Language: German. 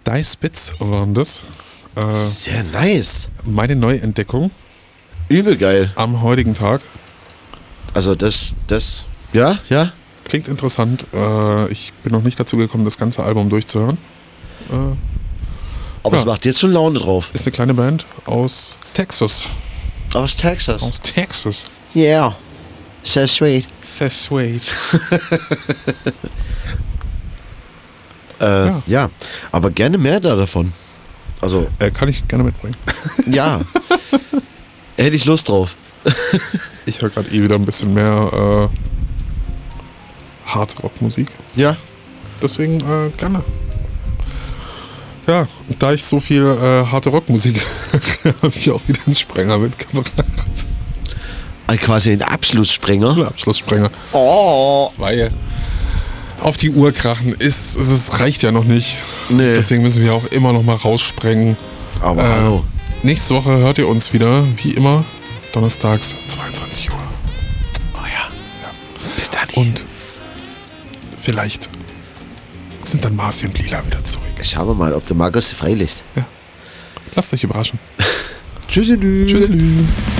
Die Spits waren das. Sehr nice. Meine Neuentdeckung Übel geil. am heutigen Tag. Also ja. Klingt interessant. Ich bin noch nicht dazu gekommen, das ganze Album durchzuhören. Aber Ja. es macht jetzt schon Laune drauf. Ist eine kleine Band aus Texas. Aus Texas. Aus Texas. Yeah. So sweet. So sweet. Ja, aber gerne mehr davon. Also, Kann ich gerne mitbringen. ja. Hätte ich Lust drauf. Ich höre gerade wieder ein bisschen mehr Hard-Rock-Musik. Ja. Deswegen gerne. Ja, und da ich so viel harte Rockmusik habe ich auch wieder einen Sprenger mitgebracht. Quasi ein Abschlusssprenger. Ein Abschlusssprenger. Oh. Weil auf die Uhr krachen es reicht ja noch nicht. Nee. Deswegen müssen wir auch immer noch mal raussprengen. Aber hallo. Nächste Woche hört ihr uns wieder, wie immer, donnerstags 22 Uhr. Oh ja. Bis dann. Und vielleicht sind dann Marci und Lila wieder zurück. Schauen wir mal, ob der Markus frei lässt. Lasst euch überraschen. Tschüssi. Tschüss.